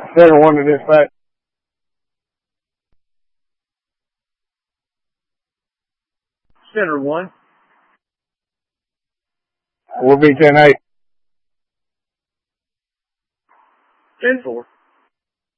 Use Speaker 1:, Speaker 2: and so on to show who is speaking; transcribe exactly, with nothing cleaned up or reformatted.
Speaker 1: Center one to dispatch.
Speaker 2: Center one.
Speaker 1: We'll be ten eight.
Speaker 2: ten four.